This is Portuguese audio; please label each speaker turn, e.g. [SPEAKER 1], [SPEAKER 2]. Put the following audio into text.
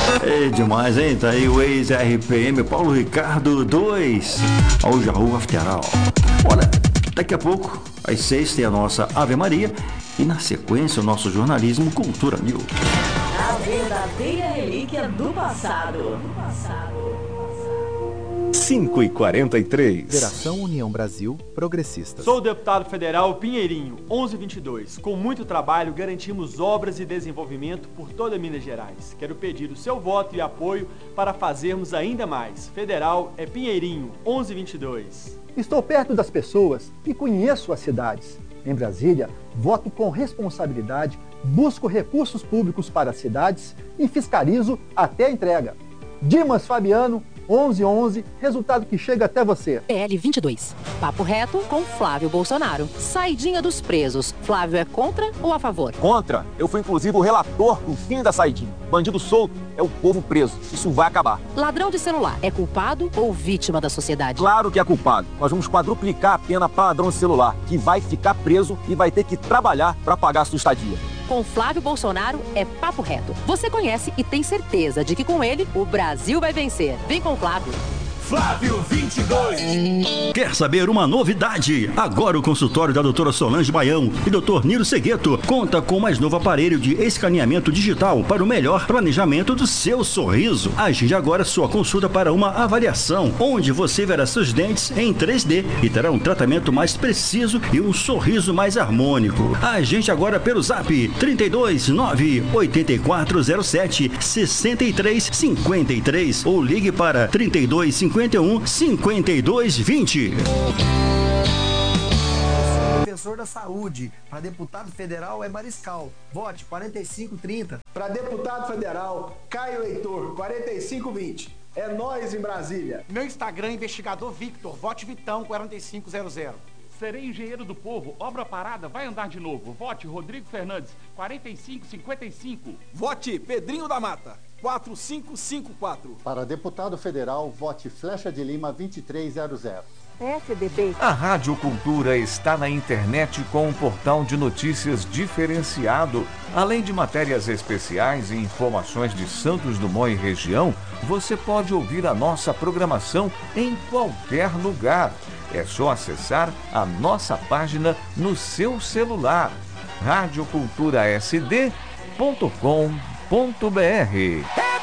[SPEAKER 1] É demais, hein? Tá aí o ex-RPM Paulo Ricardo 2 ao Jaú After All. Olha, daqui a pouco, às 6 tem a nossa Ave Maria e na sequência o nosso jornalismo Cultura News.
[SPEAKER 2] A verdadeira relíquia do passado.
[SPEAKER 3] 5h43.
[SPEAKER 4] Federação União Brasil Progressistas.
[SPEAKER 5] Sou o deputado federal Pinheirinho, 1122. Com muito trabalho, garantimos obras e desenvolvimento por toda Minas Gerais. Quero pedir o seu voto e apoio para fazermos ainda mais. Federal é Pinheirinho, 1122.
[SPEAKER 6] Estou perto das pessoas e conheço as cidades. Em Brasília, voto com responsabilidade, busco recursos públicos para as cidades e fiscalizo até a entrega. Dimas Fabiano, 1111, resultado que chega até você.
[SPEAKER 7] PL 22. Papo reto com Flávio Bolsonaro. Saidinha dos presos. Flávio é contra ou a favor?
[SPEAKER 8] Contra. Eu fui inclusive o relator do fim da saidinha. Bandido solto é o povo preso. Isso vai acabar.
[SPEAKER 7] Ladrão de celular é culpado ou vítima da sociedade?
[SPEAKER 8] Claro que é culpado. Nós vamos quadruplicar a pena para ladrão de celular, que vai ficar preso e vai ter que trabalhar para pagar a sua estadia.
[SPEAKER 7] Com Flávio Bolsonaro é papo reto. Você conhece e tem certeza de que com ele o Brasil vai vencer. Vem com Flávio.
[SPEAKER 3] Flávio 22.
[SPEAKER 1] Quer saber uma novidade? Agora o consultório da doutora Solange Baião e doutor Niro Segueto conta com o mais novo aparelho de escaneamento digital para o melhor planejamento do seu sorriso. Agende agora sua consulta para uma avaliação, onde você verá seus dentes em 3D e terá um tratamento mais preciso e um sorriso mais harmônico. Agende agora pelo zap 329 8407 6353 ou ligue para 3251 5220.
[SPEAKER 9] Defensor da Saúde. Para deputado federal é Mariscal. Vote 4530.
[SPEAKER 10] Para deputado federal, Caio Heitor, 4520. É nós em Brasília.
[SPEAKER 11] Meu Instagram, investigador Victor. Vote Vitão, 4500.
[SPEAKER 12] Serei engenheiro do povo. Obra parada, vai andar de novo. Vote Rodrigo Fernandes, 4555.
[SPEAKER 13] Vote Pedrinho da Mata, 4554.
[SPEAKER 14] Para deputado federal, vote Flecha de Lima 2300.
[SPEAKER 2] PSDB.
[SPEAKER 3] A Rádio Cultura está na internet com um portal de notícias diferenciado. Além de matérias especiais e informações de Santos Dumont e região, você pode ouvir a nossa programação em qualquer lugar. É só acessar a nossa página no seu celular. radioculturasd.com.br.